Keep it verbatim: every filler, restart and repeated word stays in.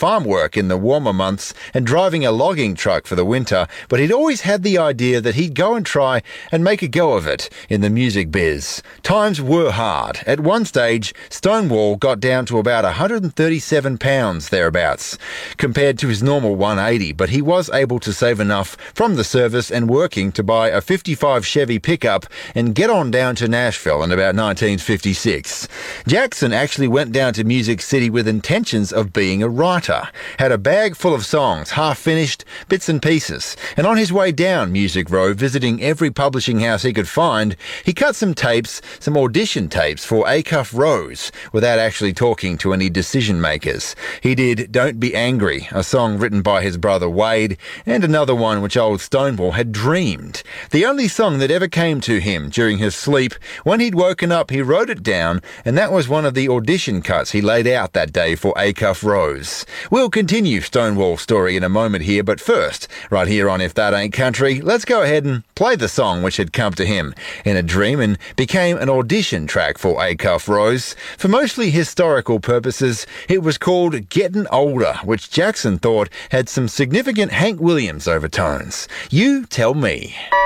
farm work in the warmer months and driving a logging truck for the winter, but he'd always had the idea that he'd go and try and make a go of it in the music biz. Times were hard. At one stage, Stonewall got down to about one hundred thirty-seven pounds thereabouts, compared to his normal one hundred eighty, but he was able to save enough from the service and working to buy a fifty-five Chevy pickup and get on down to Nashville in about nineteen fifty-six. Jackson actually went down to Music City with intentions of being a writer, had a bag full of songs, half finished, bits and pieces, and on his way down Music Row, visiting every publishing house he could find, he cut some tapes, some audition tapes for Acuff Rose, without actually talking to any decision makers. He did Don't Be Angry, a song written by his brother Wade, and another one which old Stonewall had dreamed. The only song that ever came to him during his sleep, when he'd woken up he wrote it down, and that was one of the audition cuts he laid out that day for Acuff Rose. We'll continue Stonewall's story in a moment here, but first, right here on If That Ain't Country, let's go ahead and play the song which had come to him in a dream and became an audition track for Acuff Rose. For mostly historical purposes, it was called Gettin' Older, which Jackson thought had some significant Hank Williams overtones. You tell me.